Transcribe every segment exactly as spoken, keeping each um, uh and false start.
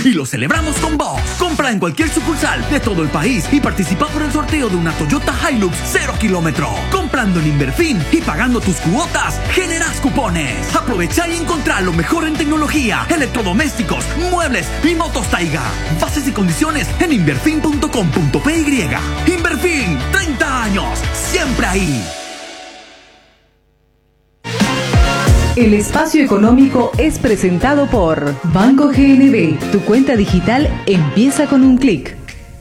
y lo celebramos con vos. Compra en cualquier sucursal de todo el país y participa por el sorteo de una Toyota Hilux cero kilómetro. Comprando en Inverfin y pagando tus cuotas, generás cupones. Aprovecha y encontrá lo mejor en tecnología, electrodomésticos, muebles y motos Taiga. Bases y condiciones en inverfin punto com punto p y. Inverfin, treinta años, siempre ahí. El espacio económico es presentado por Banco G N B. Tu cuenta digital empieza con un clic.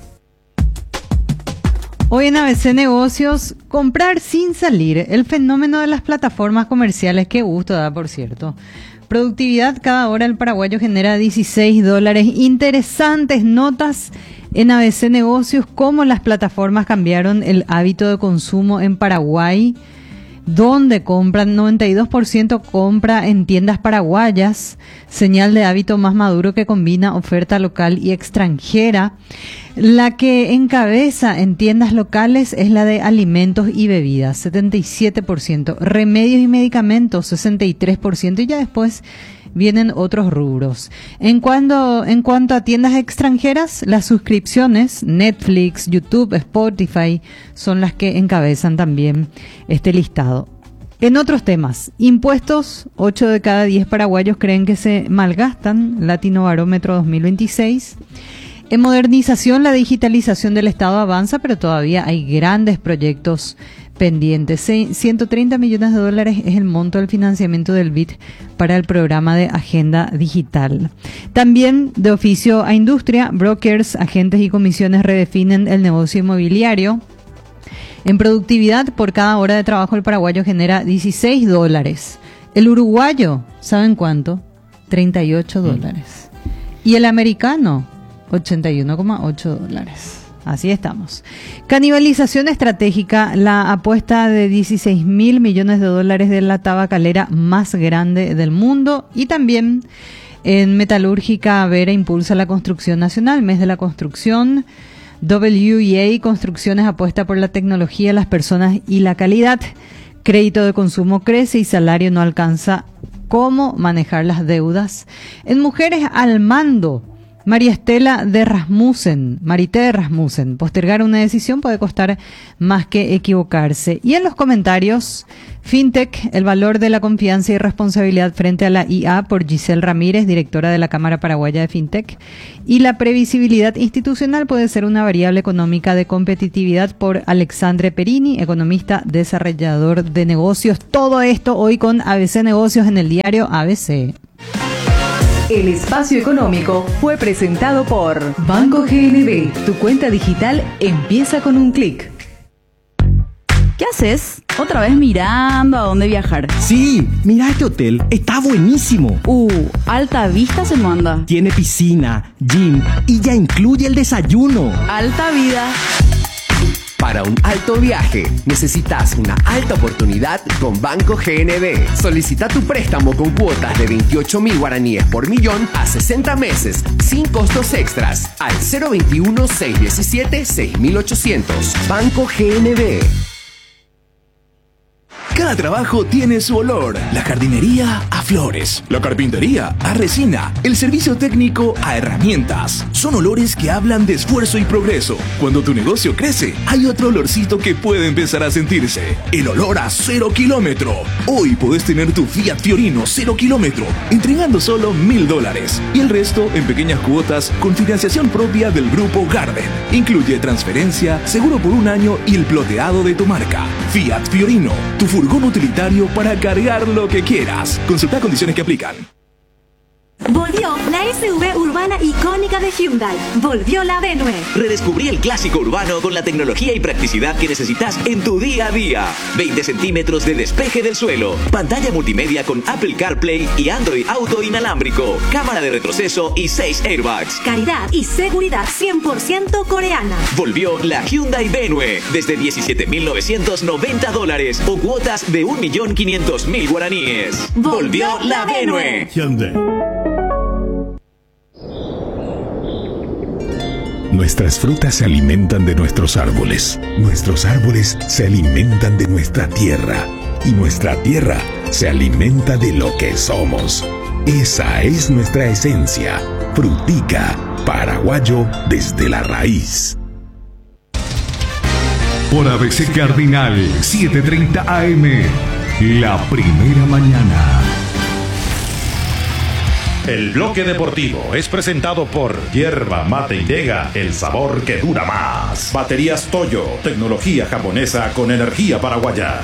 Hoy en A B C Negocios, comprar sin salir, el fenómeno de las plataformas comerciales. Qué gusto da, por cierto. Productividad, cada hora el paraguayo genera dieciséis dólares. Interesantes notas en A B C Negocios, cómo las plataformas cambiaron el hábito de consumo en Paraguay. Donde compran, noventa y dos por ciento compra en tiendas paraguayas, señal de hábito más maduro que combina oferta local y extranjera. La que encabeza en tiendas locales es la de alimentos y bebidas, setenta y siete por ciento, remedios y medicamentos, sesenta y tres por ciento, y ya después vienen otros rubros. En cuanto, en cuanto a tiendas extranjeras, las suscripciones, Netflix, YouTube, Spotify, son las que encabezan también este listado. En otros temas, impuestos, ocho de cada diez paraguayos creen que se malgastan, Latino Barómetro dos mil veintiséis. En modernización, la digitalización del Estado avanza, pero todavía hay grandes proyectos pendientes. ciento treinta millones de dólares es el monto del financiamiento del B I D para el programa de Agenda Digital. También de oficio a industria, brokers, agentes y comisiones redefinen el negocio inmobiliario. En productividad, por cada hora de trabajo el paraguayo genera dieciséis dólares. El uruguayo, ¿saben cuánto? treinta y ocho dólares. Y el americano, ochenta y uno coma ocho dólares. Así estamos. Canibalización estratégica, la apuesta de dieciséis mil millones de dólares de la tabacalera más grande del mundo. Y también en metalúrgica, Vera impulsa la construcción nacional, mes de la construcción. W E A Construcciones apuesta por la tecnología, las personas y la calidad. Crédito de consumo crece y salario no alcanza. ¿Cómo manejar las deudas? En mujeres al mando, María Estela de Rasmussen, Marité de Rasmussen, postergar una decisión puede costar más que equivocarse. Y en los comentarios, FinTech, el valor de la confianza y responsabilidad frente a la I A, por Giselle Ramírez, directora de la Cámara Paraguaya de FinTech. Y la previsibilidad institucional puede ser una variable económica de competitividad, por Alexandre Perini, economista desarrollador de negocios. Todo esto hoy con A B C Negocios en el diario A B C. El espacio económico fue presentado por Banco G N B. Tu cuenta digital empieza con un clic. ¿Qué haces? Otra vez mirando a dónde viajar. Sí, mira este hotel, está buenísimo. Uh, Alta Vista se manda. Tiene piscina, gym y ya incluye el desayuno. Alta vida. Para un alto viaje, necesitas una alta oportunidad con Banco G N B. Solicita tu préstamo con cuotas de veintiocho mil guaraníes por millón a sesenta meses, sin costos extras, al cero veintiuno, seiscientos diecisiete, seis mil ochocientos. Banco G N B. Cada trabajo tiene su olor. La jardinería a flores, la carpintería a resina, el servicio técnico a herramientas. Son olores que hablan de esfuerzo y progreso. Cuando tu negocio crece, hay otro olorcito que puede empezar a sentirse. El olor a cero kilómetro. Hoy podés tener tu Fiat Fiorino cero kilómetro, entregando solo mil dólares. Y el resto en pequeñas cuotas con financiación propia del Grupo Garden. Incluye transferencia, seguro por un año y el ploteado de tu marca. Fiat Fiorino, tu furgón utilitario para cargar lo que quieras. Consulta condiciones que aplican. Volvió la S U V urbana icónica de Hyundai. Volvió la Venue. Redescubrí el clásico urbano con la tecnología y practicidad que necesitas en tu día a día. veinte centímetros de despeje del suelo. Pantalla multimedia con Apple CarPlay y Android Auto inalámbrico. Cámara de retroceso y seis airbags. Calidad y seguridad cien por ciento coreana. Volvió la Hyundai Venue. Desde diecisiete mil novecientos noventa dólares o cuotas de un millón quinientos mil guaraníes. Volvió la Venue. Hyundai. Nuestras frutas se alimentan de nuestros árboles. Nuestros árboles se alimentan de nuestra tierra. Y nuestra tierra se alimenta de lo que somos. Esa es nuestra esencia. Frutica, paraguayo desde la raíz. Por A B C Cardinal, siete treinta A M, la primera mañana. El bloque deportivo es presentado por Yerba Mate y Vega, el sabor que dura más. Baterías Toyo, tecnología japonesa con energía paraguaya.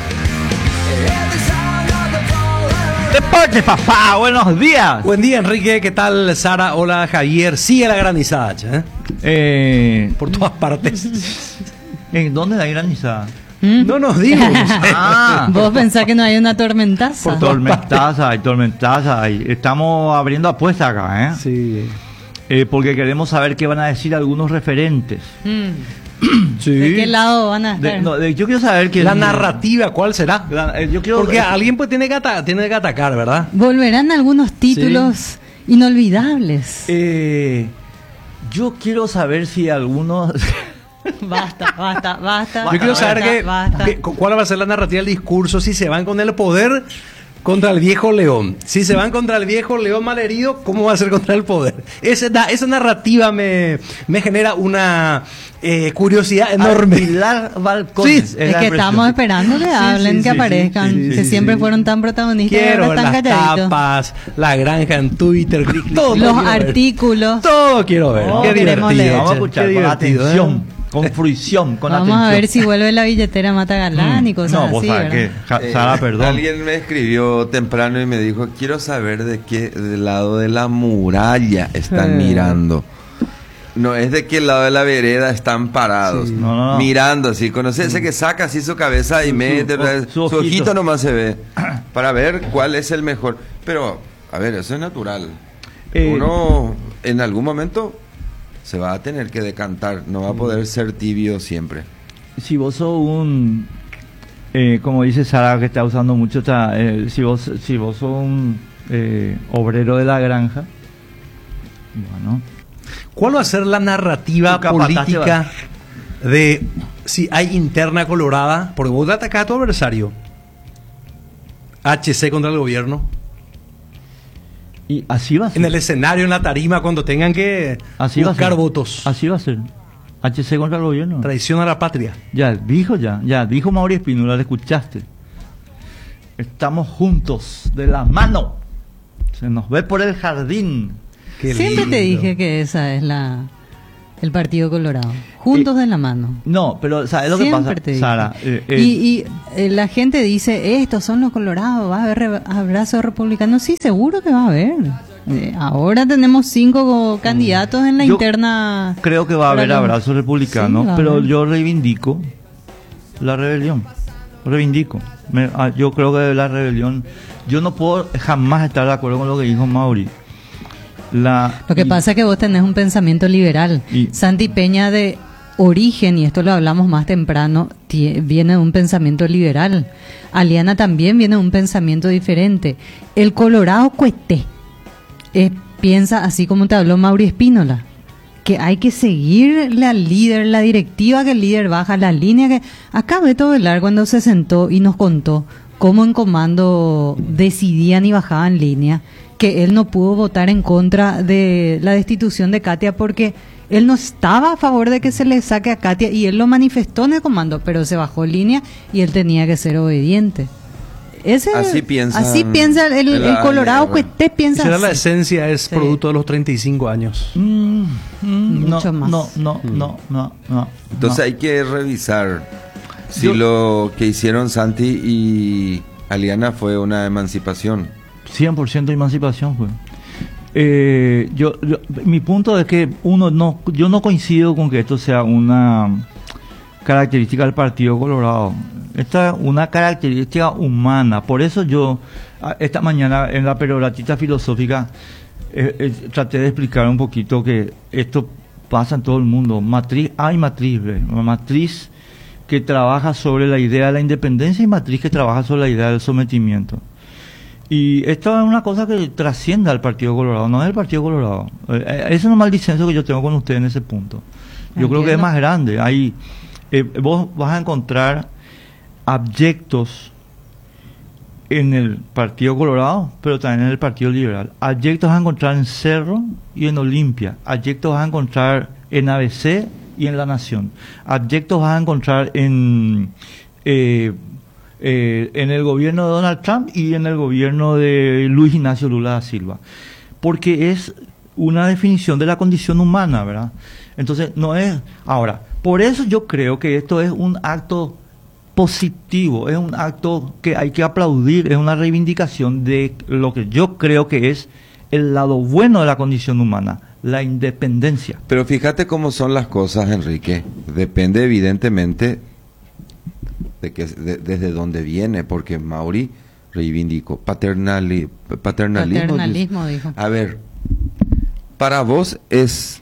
Deporte, papá, buenos días. Buen día, Enrique, ¿qué tal? Sara, hola, Javier. Sigue la granizada, ¿eh? Eh, Por todas partes. ¿En dónde la granizada? ¿Mm? No nos dimos. Ah. ¿Vos pensás que no hay una tormentaza? Por tormentaza, hay tormentaza. Hay. Estamos abriendo apuestas acá, ¿eh? Sí. Eh, porque queremos saber qué van a decir algunos referentes. Mm. Sí. ¿De qué lado van a estar? De, no, de, yo quiero saber que la narrativa, ¿cuál será? La, eh, yo quiero, porque eh, alguien pues tiene que, ata tiene que atacar, ¿verdad? Volverán algunos títulos sí. inolvidables. Eh, yo quiero saber si algunos... Basta, basta, basta. Yo quiero saber basta, que, basta. que, cuál va a ser la narrativa del discurso, si se van con el poder contra el viejo león. Si se van contra el viejo león malherido, ¿cómo va a ser contra el poder? Esa, esa narrativa me, me genera una eh, curiosidad enorme. Pilar Balcones. Sí, es, es que estamos esperando que sí, hablen, sí, que sí, aparezcan, sí, sí, que sí, siempre sí. fueron tan protagonistas. Quiero y ahora están las calladitos. tapas, la granja en Twitter, todo los artículos. Todo quiero ver. Oh, qué divertido. Leer. Vamos a escuchar con atención. ¿eh? Con fruición, con Vamos atención. a ver si vuelve la billetera Mata Galán mm. y cosas no, vos así. sabés que, ja, eh, Sara, perdón. Alguien me escribió temprano y me dijo, quiero saber de qué del lado de la muralla están eh. mirando. No es de qué lado de la vereda están parados, sí. no, no, no. mirando así. Conoce ese que saca así su cabeza y su, mete, su, su, su, su ojito nomás se ve para ver cuál es el mejor. Pero, a ver, eso es natural. Eh. Uno en algún momento se va a tener que decantar, no va a poder ser tibio siempre. Si vos sos un, eh, como dice Sara, que está usando mucho, está, eh, si vos si vos sos un eh, obrero de la granja, bueno. ¿Cuál va a ser la narrativa política de si hay interna colorada? Porque vos atacás a tu adversario. H C contra el gobierno. Y así va a ser. En el escenario, en la tarima, cuando tengan que así buscar va votos. Así va a ser. H C contra el gobierno. Traición a la patria. Ya dijo ya, ya dijo Mauri Espínola, ¿le escuchaste? Estamos juntos, de la mano. Se nos ve por el jardín. Qué Siempre lindo. Te dije que esa es la el Partido Colorado. Juntos eh, de la mano. No, pero ¿sabes lo Siempre que pasa, Sara? Eh, eh, y y eh, la gente dice, estos son los colorados, va a haber re abrazos republicanos. Sí, seguro que va a haber. Eh, ahora tenemos cinco candidatos en la yo interna. Creo que va a haber abrazos republicanos, sí, pero yo reivindico la rebelión. Reivindico. Me, ah, yo creo que la rebelión... Yo no puedo jamás estar de acuerdo con lo que dijo Mauri. La, lo que y, pasa es que vos tenés un pensamiento liberal. Y, Santi Peña de origen, y esto lo hablamos más temprano, viene de un pensamiento liberal. Aliana también viene de un pensamiento diferente. El Colorado Cueté eh, piensa así como te habló Mauri Espínola, que hay que seguirle al líder, la directiva que el líder baja, la línea que... Acá Beto Velar cuando se sentó y nos contó cómo en comando decidían y bajaban línea, que él no pudo votar en contra de la destitución de Katia porque él no estaba a favor de que se le saque a Katia y él lo manifestó en el comando, pero se bajó línea y él tenía que ser obediente. Ese, así piensa así piensa el, el, el Colorado que usted piensa será así. La esencia es sí. producto de los treinta y cinco años. Mm, mm, Mucho no, más. No, no, mm. no, no, no. Entonces no. hay que revisar si Yo, lo que hicieron Santi y Aliana fue una emancipación. cien por ciento emancipación fue. Eh, yo, yo, mi punto es que uno no, yo no coincido con que esto sea una característica del Partido Colorado. Esta es una característica humana. Por eso yo, esta mañana en la peroratita filosófica, eh, eh, traté de explicar un poquito que esto pasa en todo el mundo. Matriz, hay matriz, ¿ve? matriz que trabaja sobre la idea de la independencia y matriz que trabaja sobre la idea del sometimiento. Y esto es una cosa que trasciende al Partido Colorado, no es el Partido Colorado. Eh, ese es un mal disenso que yo tengo con usted en ese punto. Yo Entiendo. creo que es más grande. Hay, eh, vos vas a encontrar abyectos en el Partido Colorado, pero también en el Partido Liberal. Ayer te vas a encontrar en Cerro y en Olimpia. Ayer te vas a encontrar en A B C y en La Nación. Ayer te vas a encontrar en eh, eh, en el gobierno de Donald Trump y en el gobierno de Luis Ignacio Lula da Silva. Porque es una definición de la condición humana, ¿verdad? Entonces, no es... Ahora, por eso yo creo que esto es un acto positivo, es un acto que hay que aplaudir, es una reivindicación de lo que yo creo que es el lado bueno de la condición humana, la independencia. Pero fíjate cómo son las cosas, Enrique. Depende evidentemente de que de, desde dónde viene, porque Mauri reivindicó paternali, paternalismo. Paternalismo, dijo. A ver, para vos es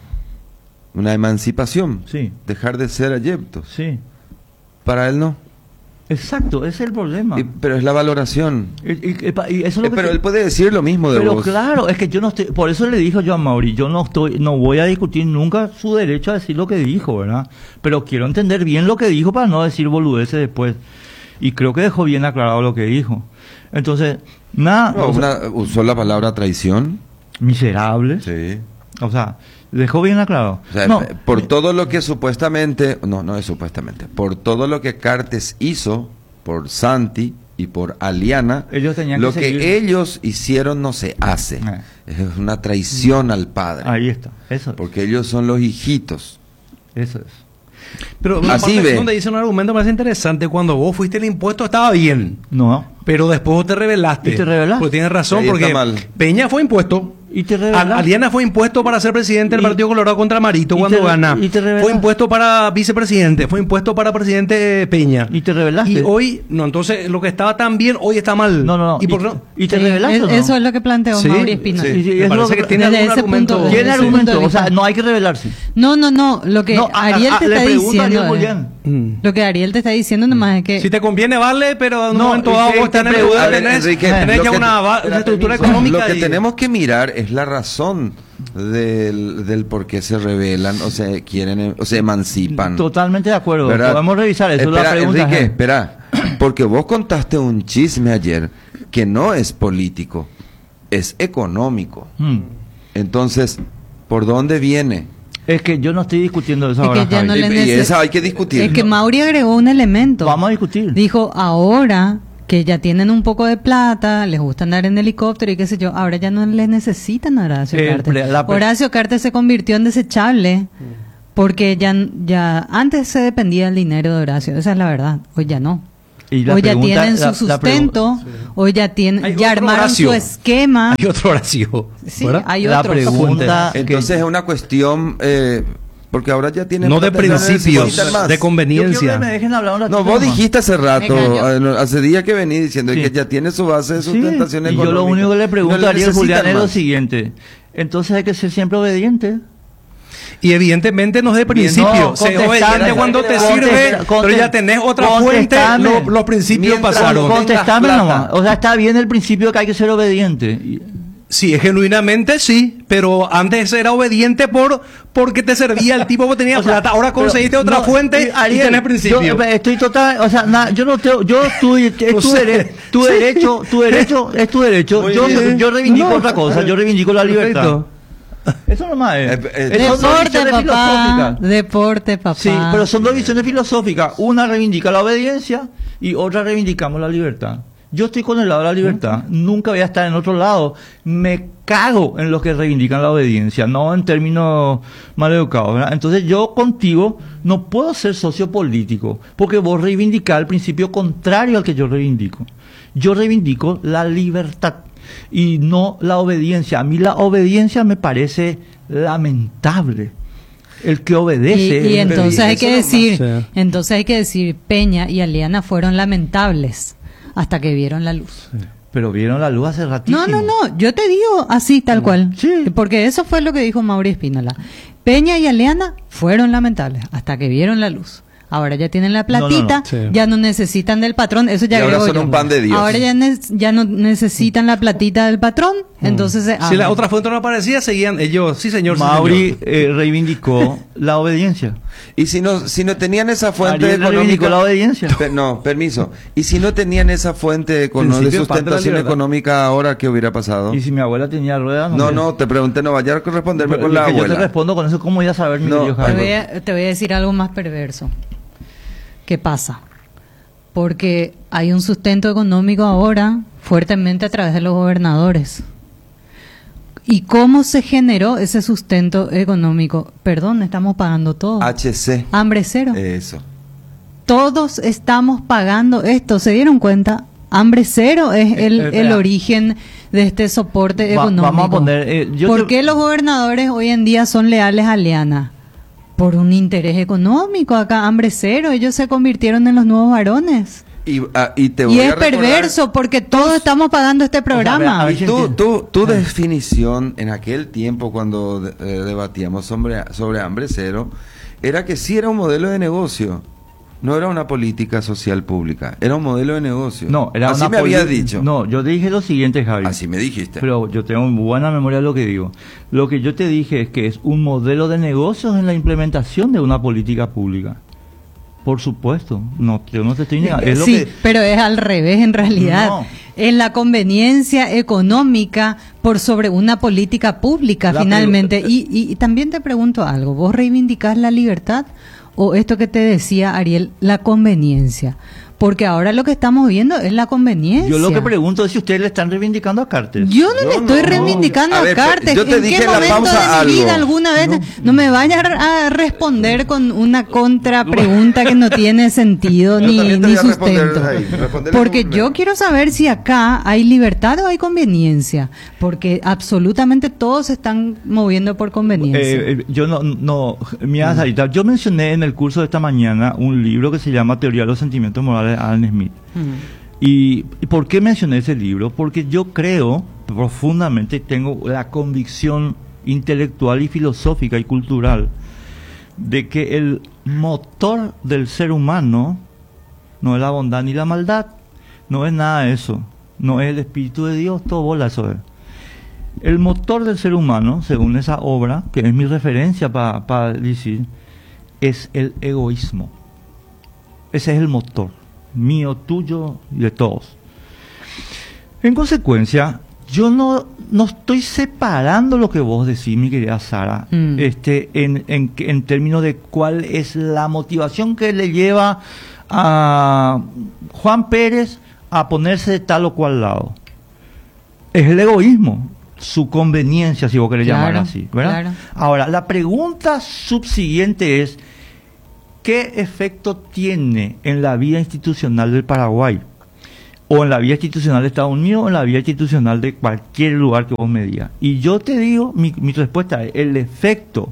una emancipación, sí, dejar de ser ayepto. Sí. Para él no. Exacto, ese es el problema. Y, pero es la valoración. Y, y, y eso es lo eh, que pero te... él puede decir lo mismo de pero vos. Pero claro, es que yo no estoy... Por eso le dije yo a Mauri, yo no estoy, no voy a discutir nunca su derecho a decir lo que dijo, ¿verdad? Pero quiero entender bien lo que dijo para no decir boludeces después. Y creo que dejó bien aclarado lo que dijo. Entonces, nada... No, o sea, una, usó la palabra traición. Miserable. Sí. O sea, dejó bien aclarado. O sea, no, por todo lo que supuestamente... No, no es supuestamente. Por todo lo que Cartes hizo... por Santi y por Aliana, ellos tenían lo que que seguir. ellos hicieron no se hace. Eh. Es una traición mm. al padre. Ahí está, eso es. Porque ellos son los hijitos. Eso es. Pero así ve. ve. Donde dice un argumento más interesante, cuando vos fuiste el impuesto estaba bien. No. Pero después vos te rebelaste. ¿Y te rebelaste? Porque tienes razón, Ahí porque Peña fue impuesto. ¿Y te rebelaste? Aliana fue impuesto para ser presidente del Partido Colorado contra Marito cuando te, gana. ¿Y te fue impuesto para vicepresidente, fue impuesto para presidente Peña. ¿Y te rebelaste? Y hoy, no, entonces lo que estaba tan bien, hoy está mal. No, no, no. ¿Y, por ¿Y, no? ¿Y te sí, rebelaste es, o no? Eso es lo que planteó sí, Mauri Espino. Sí, sí, sí, me parece que, que tiene algún argumento. Punto, tiene argumento, o sea, no hay que rebelarse. No, no, no, lo que no, Ariel a, a, te le está diciendo Ariel es, mm. lo que Ariel te está diciendo nomás es que si te conviene vale, pero en un no, momento dado vos tenés, ver, tenés, Enrique, tenés ya que, una, una estructura económica. Lo que y... tenemos que mirar es la razón del, del por qué se rebelan o se quieren o se emancipan. Totalmente de acuerdo. ¿Verdad? Podemos revisar eso. Espera, la pregunta Enrique, es... espera, porque vos contaste un chisme ayer que no es político, es económico. Hmm. Entonces, ¿por dónde viene? Es que yo no estoy discutiendo eso es ahora. Que ya no y, le y esa hay que discutir. Es que Mauri agregó un elemento. Vamos a discutir. Dijo, ahora que ya tienen un poco de plata, les gusta andar en helicóptero y qué sé yo, ahora ya no les necesitan a Horacio eh, Cartes. La... Horacio Cartes se convirtió en desechable porque ya, ya antes se dependía del dinero de Horacio, esa es la verdad, hoy ya no. Y hoy pregunta, ya tienen la, su sustento, sí. hoy ya tienen, ya armaron Horacio. su esquema. Hay otro Horacio. Sí, hay otro. La pregunta entonces es una cuestión... Eh, porque ahora ya tienen... No de principios, de conveniencia. Que me dejen hablar no, vos dijiste hace rato, hace días que venís diciendo sí. que ya tiene su base de sustentación sí. económica. Y yo lo único que le pregunto no a Ariel Julián más. es lo siguiente. Entonces hay que ser siempre obediente. Y evidentemente no es de principio. No, se obediente cuando te sirve, pero ya tenés otra fuente, lo, los principios mientras, pasaron. Contestame nomás. O sea, está bien el principio que hay que ser obediente. Sí, genuinamente sí, pero antes era obediente por porque te servía el tipo que tenía o sea, plata. Ahora conseguiste otra no, fuente Ariel, y tenés principio. Yo estoy total, o sea, na, yo no te, yo estoy, es no tu, sé. dere, tu sí. derecho, tu derecho es tu derecho. Yo, yo reivindico no, otra cosa, yo reivindico la libertad. Perfecto. Eso nomás es. Eh, eh, deporte, papá. Deporte, papá. Sí, pero son dos visiones filosóficas. Una reivindica la obediencia y otra reivindicamos la libertad. Yo estoy con el lado de la libertad, uh-huh. nunca voy a estar en otro lado. Me cago en los que reivindican la obediencia, no en términos maleducados, ¿verdad? Entonces yo contigo no puedo ser socio político, porque vos reivindicás el principio contrario al que yo reivindico. Yo reivindico la libertad y no la obediencia. A mí la obediencia me parece lamentable. El que obedece. Y, y entonces hay que decir, sí. entonces hay que decir, Peña y Aliana fueron lamentables. Hasta que vieron la luz. Sí. Pero vieron la luz hace ratísimo. No, no, no. Yo te digo así, tal cual. Sí. Porque eso fue lo que dijo Mauri Espínola. Peña y Aliana fueron lamentables hasta que vieron la luz. Ahora ya tienen la platita, no, no, no. Sí. ya no necesitan del patrón. Eso ya y ahora son yo. un pan de Dios. Ahora ya, ne- ya no necesitan la platita del patrón. Mm. Entonces. Si la otra fuente no aparecía, seguían ellos. Sí, señor. Mauri sí, señor. Eh, reivindicó la obediencia. Y si no, si no tenían esa fuente Ariel económica, la obediencia. Per, no, permiso. Y si no tenían esa fuente econo- de sustentación económica ahora, ¿qué hubiera pasado? Y si mi abuela tenía ruedas, no. No, no, te pregunté, no vaya a responderme Pero, con la yo abuela. Yo te respondo con eso, ¿cómo voy a saber mi no, Dios? Te voy, a, te voy a decir algo más perverso. ¿Qué pasa? Porque hay un sustento económico ahora fuertemente a través de los gobernadores. ¿Y cómo se generó ese sustento económico? Perdón, estamos pagando todo. H C. Hambre cero. Eso. Todos estamos pagando esto. ¿Se dieron cuenta? Hambre cero es el, eh, eh, el origen de este soporte Va, económico. Vamos a poner... Eh, yo ¿Por te... qué los gobernadores hoy en día son leales a Leana? Por un interés económico. Acá hambre cero. Ellos se convirtieron en los nuevos varones. Y, uh, y, te voy y a es perverso porque todos estamos pagando este programa. O sea, y tu, tu, tu definición en aquel tiempo cuando de, eh, debatíamos sobre, sobre hambre cero era que sí era un modelo de negocio, no era una política social pública, era un modelo de negocio. No, era así una me habías dicho. No, yo te dije lo siguiente, Javi. Así me dijiste. Pero yo tengo muy buena memoria de lo que digo. Lo que yo te dije es que es un modelo de negocios en la implementación de una política pública. Por supuesto, no, yo no te estoy negando. Es lo sí, que... pero es al revés en realidad. No. Es la conveniencia económica por sobre una política pública la finalmente. Pre... Y, y, y también te pregunto algo, ¿vos reivindicás la libertad o esto que te decía Ariel, la conveniencia? Porque ahora lo que estamos viendo es la conveniencia. Yo lo que pregunto es si ustedes le están reivindicando a Cartes. Yo no yo le estoy no, reivindicando a, ver, a Cartes. Yo te ¿En dije qué momento la pausa de mi vida algo. alguna vez no, no me vaya a responder con una contrapregunta que no tiene sentido ni, ni sustento? Porque yo quiero saber si acá hay libertad o hay conveniencia. Porque absolutamente todos se están moviendo por conveniencia. Eh, eh, yo no, no, mira, Sarita, yo mencioné en el curso de esta mañana un libro que se llama Teoría de los Sentimientos Morales de Adam Smith. Uh-huh. y, ¿Y por qué mencioné ese libro? Porque yo creo profundamente, tengo la convicción intelectual y filosófica y cultural de que el motor del ser humano no es la bondad ni la maldad, no es nada de eso, no es el Espíritu de Dios, todo bola eso es. El motor del ser humano, según esa obra, que es mi referencia para pa decir, es el egoísmo. Ese es el motor, mío, tuyo y de todos. En consecuencia, yo no, no estoy separando lo que vos decís, mi querida Sara, mm. este, en, en, en términos de cuál es la motivación que le lleva a Juan Pérez a ponerse de tal o cual lado. Es el egoísmo, su conveniencia, si vos querés claro, llamar así, ¿verdad? Claro. Ahora, la pregunta subsiguiente es, ¿qué efecto tiene en la vida institucional del Paraguay? O en la vida institucional de Estados Unidos, o en la vida institucional de cualquier lugar que vos me digas. Y yo te digo, mi, mi respuesta es, el efecto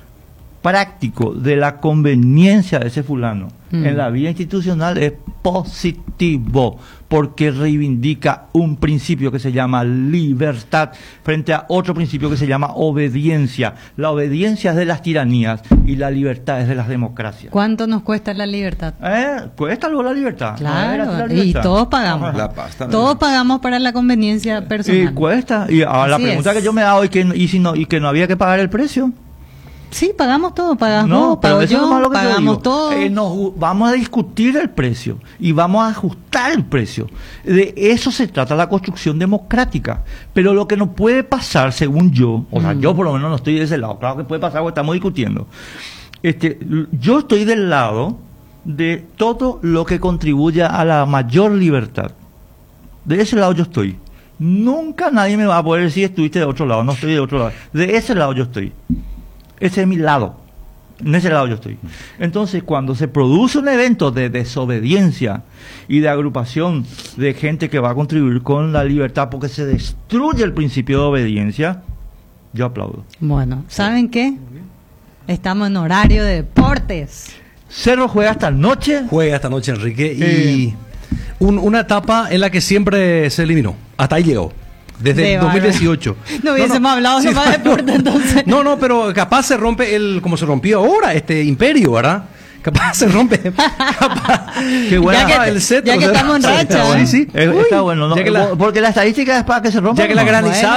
práctico de la conveniencia de ese fulano mm. en la vida institucional es positivo, porque reivindica un principio que se llama libertad frente a otro principio que se llama obediencia. La obediencia es de las tiranías y la libertad es de las democracias. ¿Cuánto nos cuesta la libertad? Eh, cuesta luego la libertad. Claro, no, la libertad. Y todos pagamos. La paz también. Todos pagamos para la conveniencia personal. Y cuesta. Y ahora la pregunta es. que yo me hago y que, y, si no, y que no había que pagar el precio. Sí, pagamos todo, pagamos no, vos, pago yo, no pagamos todo. Eh, nos, vamos a discutir el precio y vamos a ajustar el precio. De eso se trata la construcción democrática. Pero lo que no puede pasar, según yo, o sea, mm. yo por lo menos no estoy de ese lado, claro que puede pasar porque estamos discutiendo. Este, yo estoy del lado de todo lo que contribuya a la mayor libertad. De ese lado yo estoy. Nunca nadie me va a poder decir estuviste de otro lado, no estoy de otro lado. De ese lado yo estoy. Ese es mi lado. En ese lado yo estoy. Entonces, cuando se produce un evento de desobediencia y de agrupación de gente que va a contribuir con la libertad porque se destruye el principio de obediencia, yo aplaudo. Bueno, ¿saben qué? Estamos en horario de deportes. Cerro juega esta noche. Juega esta noche, Enrique. Y eh. un, una etapa en la que siempre se eliminó. Hasta ahí llegó. Desde de el dos mil dieciocho. No hubiésemos no, no. hablado sí, de más deporte entonces. No, no, pero capaz se rompe el, como se rompió ahora, este imperio, ¿verdad? Capaz se rompe. Capaz, qué bueno. Ya que, el cetro, ya que estamos en racha. Sí, sí. Está bueno, ¿no? Que la, porque la estadística es para que se rompa. Ya que la granizada, bueno.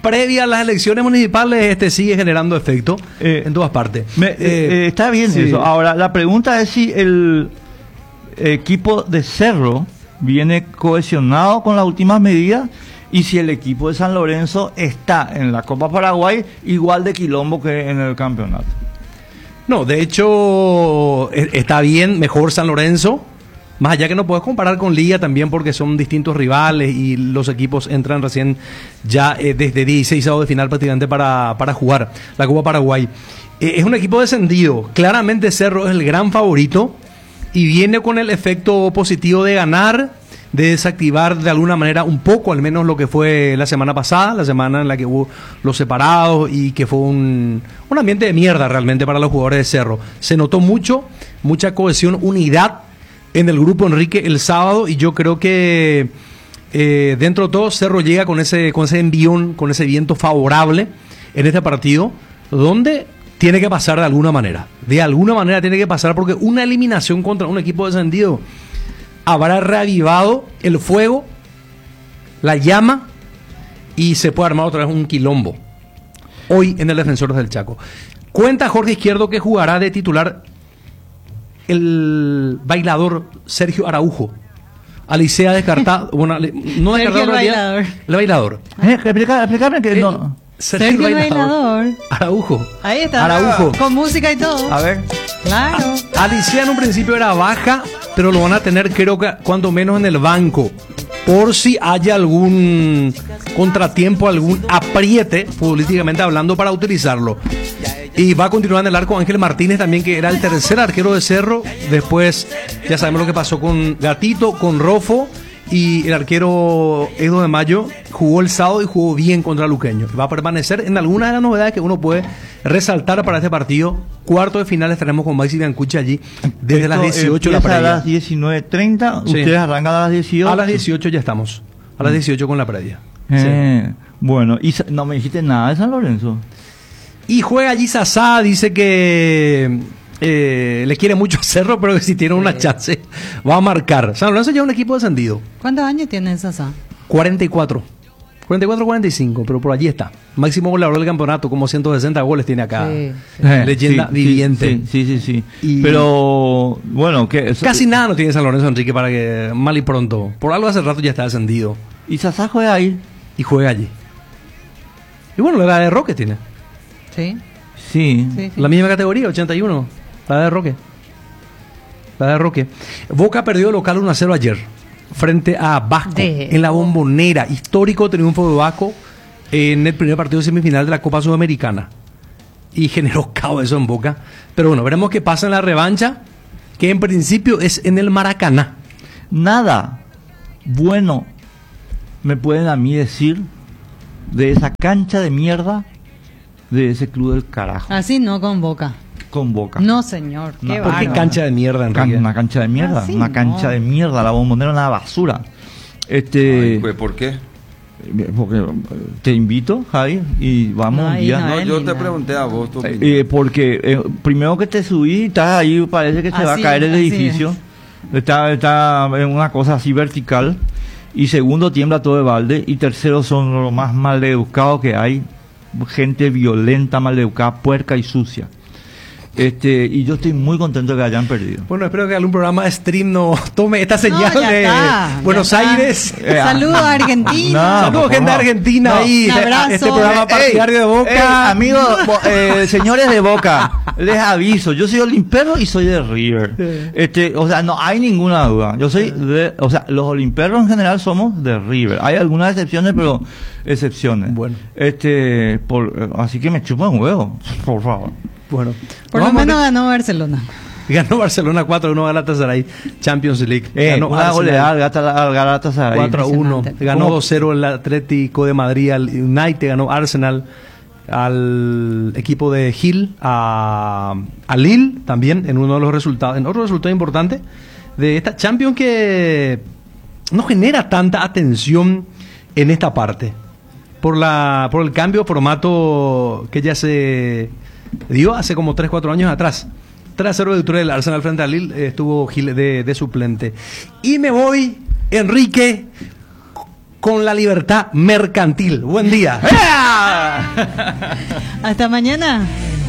previa a las elecciones municipales, este sigue generando efecto eh, en todas partes. Me, eh, eh, está bien sí. eso. Ahora, la pregunta es si el equipo de Cerro viene cohesionado con las últimas medidas y si el equipo de San Lorenzo está en la Copa Paraguay igual de quilombo que en el campeonato. No, de hecho, está bien, mejor San Lorenzo. Más allá que no puedes comparar con Liga también porque son distintos rivales y los equipos entran recién ya eh, desde dieciséis de final prácticamente para, para jugar la Copa Paraguay. Eh, es un equipo descendido. Claramente Cerro es el gran favorito y viene con el efecto positivo de ganar, de desactivar de alguna manera un poco, al menos lo que fue la semana pasada, la semana en la que hubo los separados y que fue un, un ambiente de mierda realmente para los jugadores de Cerro. Se notó mucho, mucha cohesión, unidad en el grupo Enrique el sábado y yo creo que eh, dentro de todo Cerro llega con ese, con ese envión, con ese viento favorable en este partido, donde tiene que pasar de alguna manera. De alguna manera tiene que pasar porque una eliminación contra un equipo descendido habrá reavivado el fuego, la llama y se puede armar otra vez un quilombo hoy en el Defensores del Chaco. Cuenta Jorge Izquierdo que jugará de titular el bailador Sergio Araujo. Alicea descartado, bueno, no descartado el bailador. El bailador. Eh, explica, explícame que el, no. Sergio, Sergio el bailador. bailador. Araujo. Ahí está. Araujo. Con música y todo. A ver. Claro. Alicea en un principio era baja, pero lo van a tener creo que cuando menos en el banco. Por si haya algún contratiempo, algún apriete, futbolísticamente hablando, para utilizarlo. Y va a continuar en el arco Ángel Martínez también, que era el tercer arquero de Cerro. Después ya sabemos lo que pasó con Gatito, con Rofo. Y el arquero Edo de Mayo jugó el sábado y jugó bien contra Luqueño. Va a permanecer en algunas de las novedades que uno puede resaltar para este partido. Cuarto de final estaremos con Maxi Biancucci allí desde Esto las dieciocho. La previa. A las diecinueve treinta, sí. Ustedes arrancan a las dieciocho. A las dieciocho ya estamos. A las dieciocho con la previa. Eh, sí. Bueno, y no me dijiste nada de San Lorenzo. Y juega allí Sasá, dice que eh, le quiere mucho a Cerro, pero que si tiene una chance va a marcar. San Lorenzo ya es un equipo descendido. ¿Cuántos años tiene Sasá? cuarenta y cuatro. cuarenta y cuatro, cuarenta y cinco, pero por allí está. Máximo goleador del campeonato, como ciento sesenta goles tiene acá. Sí, sí. Leyenda sí, viviente. Sí, sí, sí. sí. Y pero, bueno, que eso, casi nada no tiene San Lorenzo, Enrique, para que mal y pronto. Por algo hace rato ya está descendido. Y Sasá juega ahí. Y juega allí. Y bueno, la edad de Roque tiene. Sí. Sí. sí, sí. La misma categoría, ochenta y uno. La de Roque. La de Roque. Boca perdió local uno a cero ayer frente a Vasco de... en la Bombonera. Histórico triunfo de Vasco en el primer partido semifinal de la Copa Sudamericana. Y generó caos eso en Boca. Pero bueno, veremos qué pasa en la revancha, que en principio es en el Maracaná. Nada bueno me pueden a mí decir de esa cancha de mierda de ese club del carajo. Así no con Boca. Con Boca. No, señor. Qué ¿Por qué cancha de mierda, Enrique? Can, una cancha de mierda. Así una cancha no. de mierda. La Bombonera una basura. Este. Ay, ¿por qué? Porque te invito, Javi, y vamos no, un día. No, yo te pregunté a vos. Eh, eh, porque eh, primero que te subí, estás ahí, parece que se así, va a caer el edificio. Está, está en una cosa así vertical. Y segundo, tiembla todo de balde. Y tercero, son los más maleducados que hay. Gente violenta, maleducada, puerca y sucia. Este, y yo estoy muy contento de que hayan perdido. Bueno, espero que algún programa de stream no tome esta señal no, de está, Buenos Aires. Eh, Saludos a Argentina. No, Saludos gente de Argentina no, ahí. Este programa partidario de Boca. Ey, amigos, eh, señores de Boca, les aviso, yo soy olimperro y soy de River. Este, o sea, no hay ninguna duda. Yo soy de, o sea, los olimperros en general somos de River. Hay algunas excepciones, pero excepciones. Bueno. Este, por, así que me chupan un huevo, por favor. Bueno, por lo menos ganó Barcelona. Ganó Barcelona cuatro a uno Galatasaray, Champions League. Eh, ganó una goleada al Galatasaray. cuatro a uno. Ganó dos cero el Atlético de Madrid al United, ganó Arsenal al equipo de Gil, a, a Lille también en uno de los resultados, en otro resultado importante de esta Champions que no genera tanta atención en esta parte por la por el cambio de formato que ya se dio hace como tres cuatro años atrás. tres a cero de victoria del Arsenal frente a Lille, eh, estuvo Gil de, de suplente. Y me voy, Enrique, con la libertad mercantil. Buen día. Hasta mañana.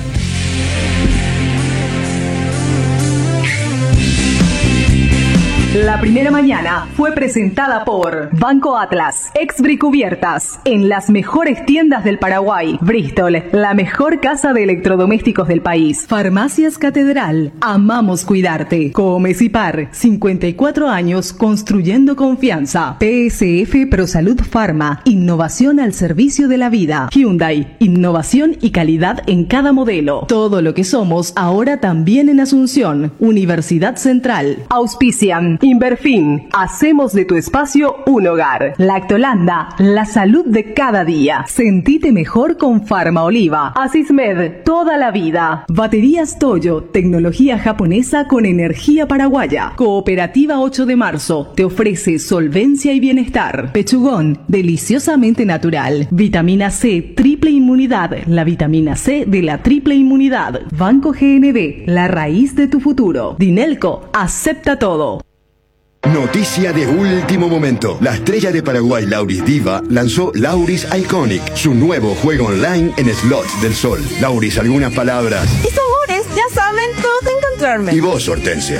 La primera mañana fue presentada por Banco Atlas, Exbricubiertas, en las mejores tiendas del Paraguay. Bristol, la mejor casa de electrodomésticos del país. Farmacias Catedral, amamos cuidarte. Comecipar, cincuenta y cuatro años construyendo confianza. P S F ProSalud Pharma, innovación al servicio de la vida. Hyundai, innovación y calidad en cada modelo. Todo lo que somos ahora también en Asunción. Universidad Central. Auspician Inverfin, hacemos de tu espacio un hogar. Lactolanda, la salud de cada día. Sentite mejor con Farma Oliva. Asismed, toda la vida. Baterías Toyo, tecnología japonesa con energía paraguaya. Cooperativa ocho de marzo, te ofrece solvencia y bienestar. Pechugón, deliciosamente natural. Vitamina C, triple inmunidad. La vitamina C de la triple inmunidad. Banco G N B, la raíz de tu futuro. Dinelco, acepta todo. Noticia de último momento. La estrella de Paraguay, Lauris Diva, lanzó Lauris Iconic, su nuevo juego online en slots del sol. Lauris, algunas palabras. Y sabores, ya saben todos encontrarme. Y vos, Hortensia.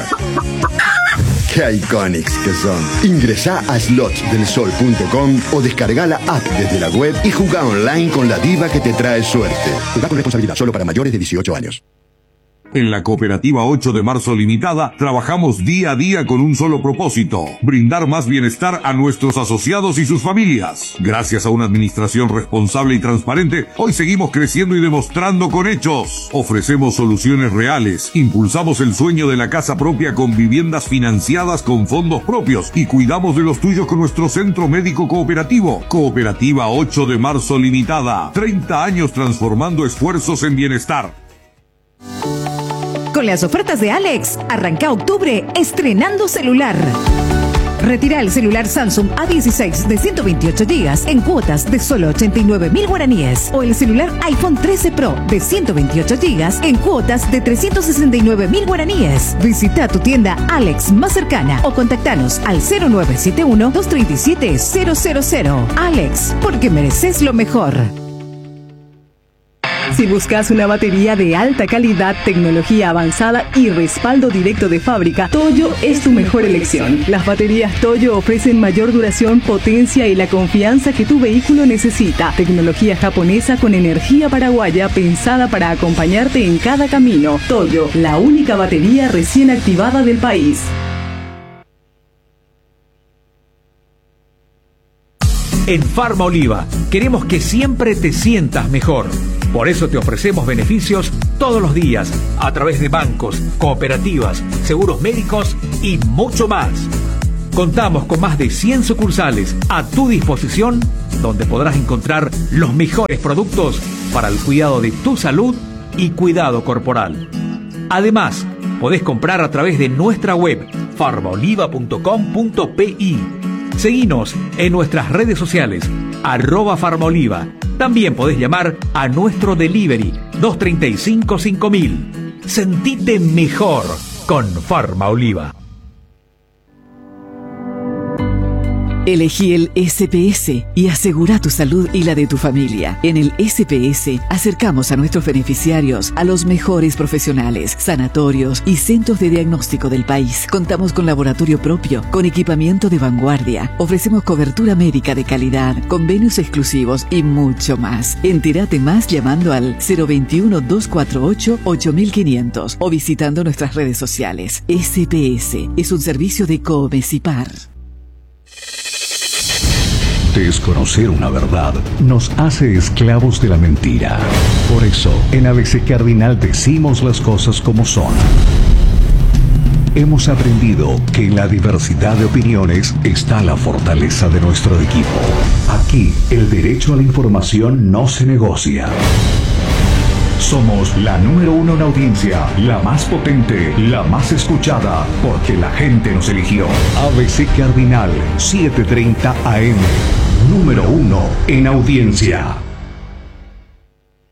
¡Qué iconics que son! Ingresá a slots del sol punto com o descarga la app desde la web y jugá online con la diva que te trae suerte. Jugá con responsabilidad, solo para mayores de dieciocho años. En la Cooperativa ocho de marzo Limitada trabajamos día a día con un solo propósito: brindar más bienestar a nuestros asociados y sus familias. Gracias a una administración responsable y transparente, hoy seguimos creciendo y demostrando con hechos. Ofrecemos soluciones reales, impulsamos el sueño de la casa propia con viviendas financiadas con fondos propios y cuidamos de los tuyos con nuestro centro médico cooperativo. Cooperativa ocho de marzo Limitada, treinta años transformando esfuerzos en bienestar. Con las ofertas de Alex, arranca octubre estrenando celular. Retira el celular Samsung A dieciséis de ciento veintiocho gigas en cuotas de solo ochenta y nueve mil guaraníes o el celular iPhone trece Pro de ciento veintiocho gigas en cuotas de trescientos sesenta y nueve mil guaraníes. Visita tu tienda Alex más cercana o contactanos al cero nueve siete uno, dos tres siete, cero cero cero. Alex, porque mereces lo mejor. Si buscas una batería de alta calidad, tecnología avanzada y respaldo directo de fábrica, Toyo es tu mejor elección. Las baterías Toyo ofrecen mayor duración, potencia y la confianza que tu vehículo necesita. Tecnología japonesa con energía paraguaya pensada para acompañarte en cada camino. Toyo, la única batería recién activada del país. En Farma Oliva queremos que siempre te sientas mejor. Por eso te ofrecemos beneficios todos los días a través de bancos, cooperativas, seguros médicos y mucho más. Contamos con más de cien sucursales a tu disposición, donde podrás encontrar los mejores productos para el cuidado de tu salud y cuidado corporal. Además, podés comprar a través de nuestra web farma oliva punto com punto pi. Seguinos en nuestras redes sociales, arroba farmaoliva. También podés llamar a nuestro delivery dos tres cinco, cinco mil. Sentite mejor con Farma Oliva. Elegí el S P S y asegura tu salud y la de tu familia. En el S P S acercamos a nuestros beneficiarios a los mejores profesionales, sanatorios y centros de diagnóstico del país. Contamos con laboratorio propio, con equipamiento de vanguardia. Ofrecemos cobertura médica de calidad, convenios exclusivos y mucho más. Entérate más llamando al cero veintiuno, doscientos cuarenta y ocho, ocho mil quinientos o visitando nuestras redes sociales. S P S es un servicio de Comecipar. Desconocer una verdad nos hace esclavos de la mentira. Por eso, en A B C Cardinal decimos las cosas como son. Hemos aprendido que en la diversidad de opiniones está la fortaleza de nuestro equipo. Aquí, el derecho a la información no se negocia. Somos la número uno en audiencia, la más potente, la más escuchada, porque la gente nos eligió. A B C Cardinal, setecientos treinta A M, número uno en audiencia.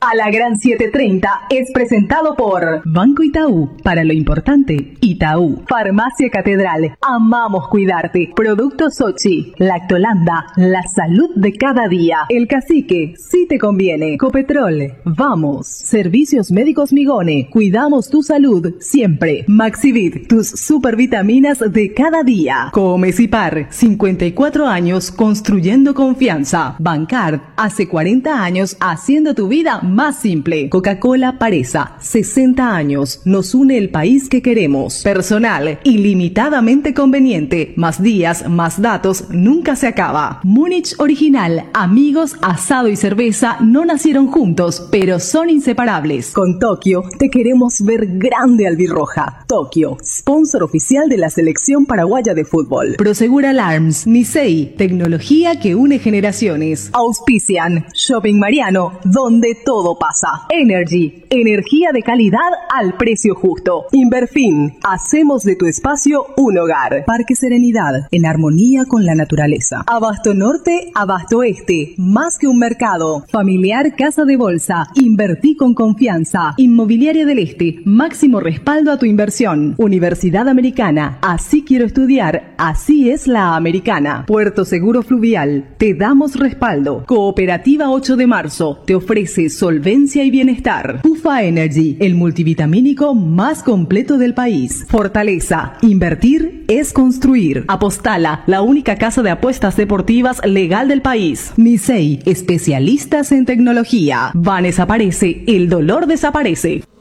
A la Gran setecientos treinta es presentado por Banco Itaú. Para lo importante, Itaú. Farmacia Catedral. Amamos cuidarte. Productos Sochi. Lactolanda. La salud de cada día. El Cacique. Si te conviene. Copetrol. Vamos. Servicios Médicos Migone. Cuidamos tu salud siempre. Maxivit. Tus supervitaminas de cada día. Comecipar. cincuenta y cuatro años construyendo confianza. Bancard. Hace cuarenta años haciendo tu vida más simple. Coca-Cola Paresa, sesenta años, nos une el país que queremos. Personal, ilimitadamente conveniente, más días, más datos, nunca se acaba. Múnich Original, amigos, asado y cerveza no nacieron juntos, pero son inseparables. Con Tokio, te queremos ver grande albirroja. Tokio, sponsor oficial de la selección paraguaya de fútbol. Prosegur Alarms, Nisei, tecnología que une generaciones. Auspician, Shopping Mariano, donde todo pasa. Energy, energía de calidad al precio justo. Inverfin, hacemos de tu espacio un hogar. Parque Serenidad, en armonía con la naturaleza. Abasto Norte, Abasto Este, más que un mercado. Familiar Casa de Bolsa, invertí con confianza. Inmobiliaria del Este, máximo respaldo a tu inversión. Universidad Americana, así quiero estudiar, así es la americana. Puerto Seguro Fluvial, te damos respaldo. Cooperativa ocho de marzo, te ofrece solvencia y bienestar. Ufa Energy, el multivitamínico más completo del país. Fortaleza, invertir es construir. Apostala, la única casa de apuestas deportivas legal del país. Nisei, especialistas en tecnología. Van desaparece, el dolor desaparece.